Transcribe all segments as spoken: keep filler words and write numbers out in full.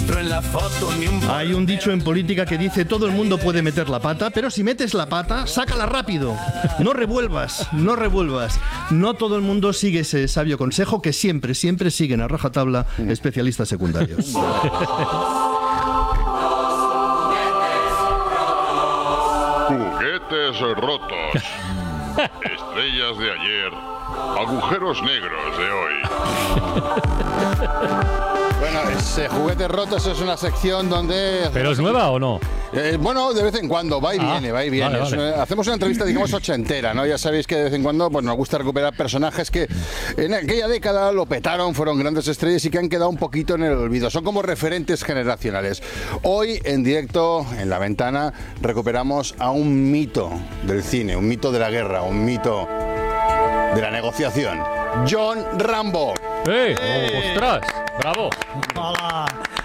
encuentro en la foto ni un... Hay un dicho en política que dice: todo el mundo puede meter la pata, pero si metes la pata, sácala rápido. No revuelvas, no revuelvas. No todo el mundo sigue ese sabio consejo que siempre, siempre siguen a rajatabla especialistas secundarios. Juguetes rotos. Estrellas de ayer. Agujeros negros de hoy. Bueno, ese Juguetes Rotos es una sección donde... ¿Pero es nueva o no? Eh, bueno, de vez en cuando, va y Ah, viene, va y viene. vale, vale. Hacemos una entrevista, digamos, ochentera, ¿no? Ya sabéis que de vez en cuando pues, nos gusta recuperar personajes que en aquella década lo petaron, fueron grandes estrellas y que han quedado un poquito en el olvido. Son como referentes generacionales. Hoy, en directo, en La Ventana, recuperamos a un mito del cine, un mito de la guerra, un mito de la negociación. John Rambo. ¡Eh! ¡Ostras! ¡Bravo! Hola.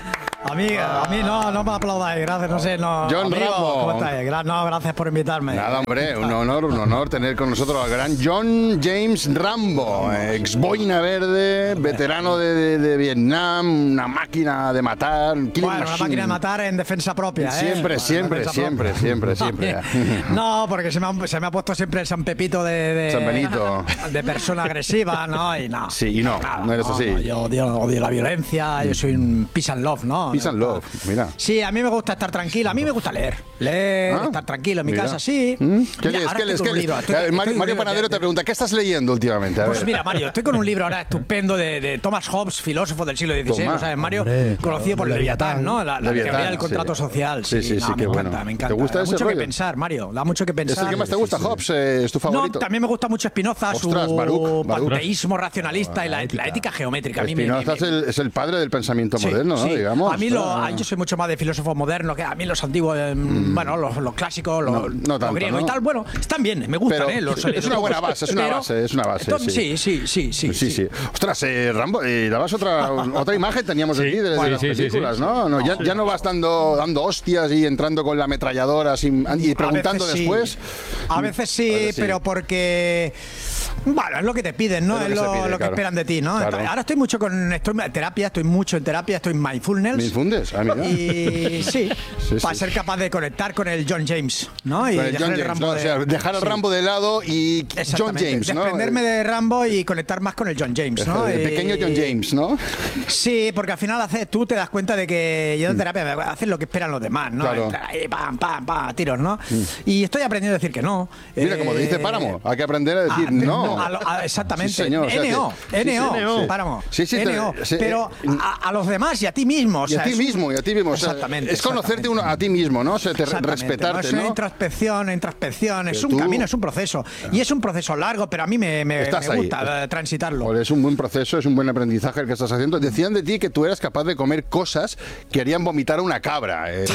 A mí, a mí no, no me aplaudáis, gracias, no sé, no. John amigo, Rambo. ¿cómo estáis? Gra- No, gracias por invitarme. Nada, hombre, un honor, un honor tener con nosotros al gran John James Rambo, ex boina verde, veterano de, de, de Vietnam, una máquina de matar. killing Bueno, una machine. máquina de matar en defensa propia, ¿eh? Siempre, Bueno, siempre, defensa siempre, propia. siempre, siempre. No, porque se me, ha, se me ha puesto siempre el San Pepito de, de, San Benito. de persona agresiva, ¿no? Y no. Sí, y no, Nada, no eres así. no, yo odio, odio la violencia, yo soy un peace and love, ¿no? Peace and love, mira. Sí, a mí me gusta estar tranquilo, a mí me gusta leer. Leer, Ah, estar tranquilo en mi mira. casa, sí. ¿Mm? ¿Qué Mira, lees? ahora ¿Qué lees? estoy ¿Qué con un lees? libro, estoy- Eh, estoy Mario, con un Mario libro Panadero de- te pregunta, ¿qué estás leyendo últimamente? A Pues ver. mira, Mario, estoy con un libro ahora estupendo de, de Thomas Hobbes, filósofo del siglo dieciséis, Toma. ¿no sabes, Mario? Hombre, Conocido por Leviatán, ¿no? La, la Leviatán, teoría del contrato sí. social. Sí, sí, sí, no, qué me bueno. encanta, me encanta. ¿Te gusta da ese mucho rollo? que pensar, Mario, da mucho que ¿Es pensar. el que más te gusta, Hobbes? Eh, ¿Es tu favorito? No, también me gusta mucho Spinoza, Ostras, su Baruch, Baruch. panteísmo racionalista y la, la ética geométrica. A mí me, Spinoza me- es el, es el padre del pensamiento Sí, moderno, ¿no? sí. Digamos. A mí lo, Ah. a- yo soy mucho más de filósofos modernos, que a mí los antiguos, eh, bueno, los, los clásicos, los, No, no los tanto, griegos ¿no? y tal, bueno, están bien, me gustan, Pero ¿eh? Los, es una buena base, es una pero- base, es una base, Entonces, sí. sí, sí, sí, sí, Sí, sí. Ostras, eh, Rambo, eh, dabas otra, otra imagen teníamos de ti, de, de Bueno, las sí, sí, películas, sí. ¿no? no ya, ya no vas dando, dando hostias y entrando con la ametralladora sin, y preguntando A veces sí. después. A veces sí, A veces sí. pero porque... Bueno, es lo que te piden, ¿no? Es Es lo lo, que se pide, lo que claro. esperan de ti, ¿no? Claro. Ahora estoy mucho con... Estoy en terapia, estoy mucho en terapia, estoy en mindfulness. ¿Me infundes? Ah, mira. Y sí, Sí, para sí. ser capaz de conectar con el John James, ¿no? Y Con el dejar John el James, Rambo ¿no? de- O sea, dejar al sí. Rambo de lado y John Exactamente, James, ¿no? desprenderme de Rambo y conectar más con el John James, ¿no? El Y- pequeño John James, ¿no? Sí, porque al final haces, tú te das cuenta de que yo en terapia me haces lo que esperan los demás, ¿no? Claro. Entrar ahí, pam, pam, pam, tiros, ¿no? Y estoy aprendiendo a decir que no. Mira, como Eh, dice Páramo, hay que aprender a decir Ah, no. a lo- a- exactamente. Sí, señor, o sea, N O, que- N O, sí, sí, sí. Páramo. Sí, sí, te- N O. sí, Pero eh, a, a los demás y a ti mismo. o Y a sea, ti es- mismo, y a ti mismo. o sea, Exactamente. es conocerte exactamente. uno a ti mismo, ¿no? O sea, te- Exactamente, respetarte, ¿no? Es una ¿no? introspección, una introspección, es Pero un tú- camino, es un proceso. Y es un proceso largo, pero a mí me, me, Estás me ahí. gusta eh, transitarlo. Joder, es un buen proceso, es un buen aprendizaje el que estás haciendo. Decían de ti que tú eras capaz de comer cosas que harían vomitar a una cabra. eh.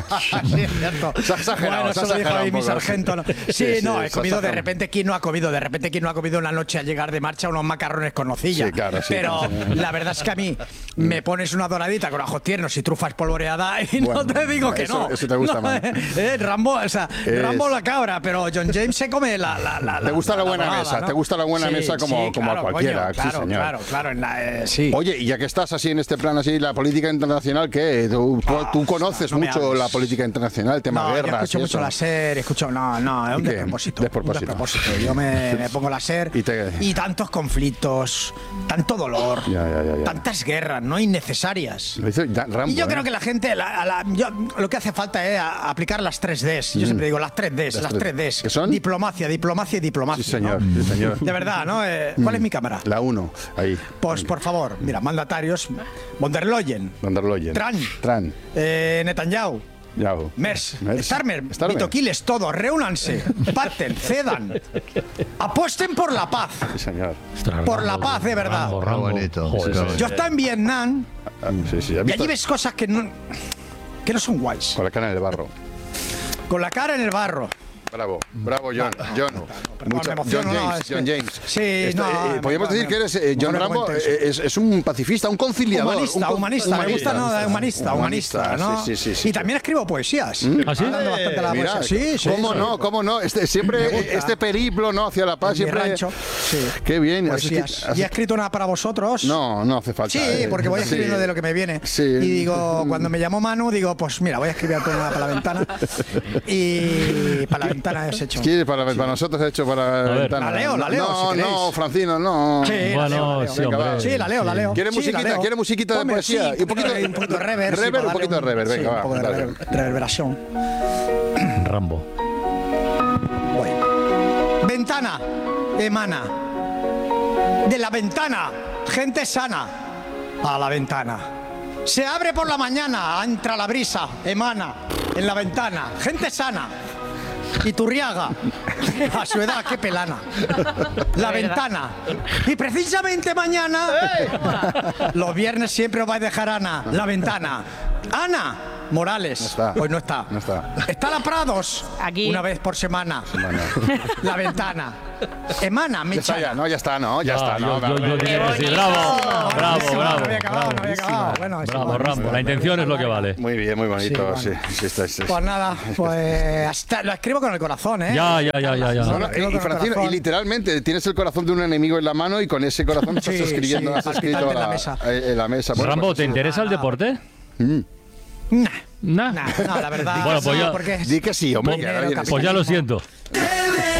Sí, es cierto. Se ha exagerado, Bueno, se ha eso lo dijo exagerado ahí un mi poco. sargento. ¿no? Sí, Sí, sí, no, se he ha comido de exagerado. repente. ¿Quién no ha comido? De repente, ¿quién no ha comido una noche al llegar de marcha unos macarrones con nocilla? Sí, claro, sí, Pero claro. la verdad es que a mí me pones una doradita con ajos tiernos y trufa espolvoreada y Bueno, no te digo que eso- no. eso te gusta No, más. eh, eh, Rambo, o sea, Es- Rambo la cabra, pero John James se come la. la, la Te gusta la buena dorada, mesa, ¿no? te gusta la buena Sí, mesa como- sí, como a claro, cualquiera, coño, sí, claro, señor. claro, claro, en la, eh, sí. Oye, y ya que estás así en este plan, así, la política internacional, ¿qué? Tú, tú- tú conoces no me mucho hables. la política internacional, el tema No, yo guerras escucho y mucho eso. la SER, escucho... No, no, es un ¿Y qué? despropósito. Despropósito. Un despropósito. Yo me, me pongo la SER Y y, te- tantos conflictos, tanto dolor, Ya, ya, ya, ya. tantas guerras no innecesarias. Lo hizo Dan- Rambo, Y yo ¿eh? creo que la gente, la- la- yo- lo que hace falta es a- aplicar las tres Ds. Yo siempre digo las tres Ds, Las las tres- tres Ds. ¿qué son? Diplomacia, diplomacia y diplomacia. Sí, señor, ¿no? sí, señor. De verdad, ¿no? Eh, ¿Cuál es mi cámara? La uno, ahí. Pues por favor, mira, mandatarios, von der Leyen, Van der Leyen. Tran. Tran. eh, Netanyahu, Yahoo. Mers, Mers. Starmer, Starmer. Vitoquiles, todos, reúnanse, pacten, cedan, apuesten por la paz. Sí, señor. Ostras, Por la Rambo, paz, de verdad. Rambo, Rambo. Qué bonito, Joder, qué sí, sí. Yo estaba en Vietnam Ah, sí, sí. ¿Has y visto? allí ves cosas que no, que no son guays. Con la cara en el barro. Con la cara en el barro. Bravo, bravo, John. John. perdón, Mucho. me emociono, John no, James, es que- John James. Sí, Esto, no. eh, me- podríamos me- decir que eres eh, John me Rambo, cuento eh, eso. es, es un pacifista, un conciliador. Humanista, un humanista, me gusta, no, humanista, humanista, ¿no? Sí, sí, sí. Y también escribo poesías. ¿Ah, sí? Hablando bastante de la Mira, poesía. Sí, sí. ¿Cómo sí. no? ¿Cómo no? Este, siempre Me gusta. este periplo, ¿no? Hacia la paz, En mi siempre. rancho, sí. Qué bien. ¿Has Poesías. escri- has- ¿Y he escrito una para vosotros? No, no hace falta. Sí, eh. porque voy Sí. escribiendo de lo que me viene. Sí. Y digo, cuando me llamó Manu, digo, pues mira, voy a escribir una para la ventana. Y para la ventana es hecho. Sí, para, para nosotros he hecho para la ver. ventana. La leo, la leo, No, si queréis. no, Francino, no. Sí, la Bueno, leo, la leo. sí, Venga, hombre. va. Sí, la leo, la leo. ¿Quiere Sí, musiquita? la leo. ¿Quiere musiquita de Ponme, poesía? sí, Y un poquito de- un poquito de reverb. sí, reverb, para un poquito de darle reverb, venga, sí, va, un poco de dale. rever- reverberación. Rambo. Voy. Ventana, emana. De la ventana, gente sana. A la ventana. Se abre por la mañana, entra la brisa, emana. En la ventana, gente sana. Iturriaga, a su edad, qué pelana. La ventana. Y precisamente mañana, los viernes siempre os vais a dejar Ana. La ventana. Ana Morales. No está. Pues no está. No está. Está la Prados. Aquí. Una vez por semana. La ventana. Emana, mi Ya está, ya, chana. no, ya está, no, ya Ah, está, no. yo, yo, yo no. diría que sí. Bravo, bravo, buenísimo, bravo. no había acabado, no había acabado. Bueno, es Bravo, igual. Rambo. La intención es lo que vale. Muy bien, muy bonito, sí. Sí, sí, está, está- Pues nada, pues hasta- lo escribo con el corazón, ¿eh? Ya, ya, ya, ya, ya. No, no, Escribo y, con el Francino, corazón. y literalmente tienes el corazón de un enemigo en la mano y con ese corazón estás Sí, escribiendo, sí, has escrito palpitante en la, la mesa. eh, en la mesa. Bueno, Rambo, pues, ¿te interesa el deporte? Nah, Nah. nah, no, la verdad. Bueno, pues no, ya- porque es- di que sí, hombre. Dinero, que ahora vienes- Pues ya lo siento.